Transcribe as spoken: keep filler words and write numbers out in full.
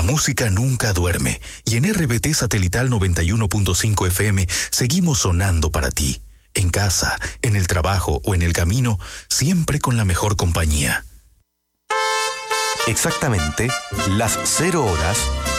La música nunca duerme y en R B T Satelital noventa y uno punto cinco F M seguimos sonando para ti. En casa, en el trabajo o en el camino, siempre con la mejor compañía. Exactamente las cero horas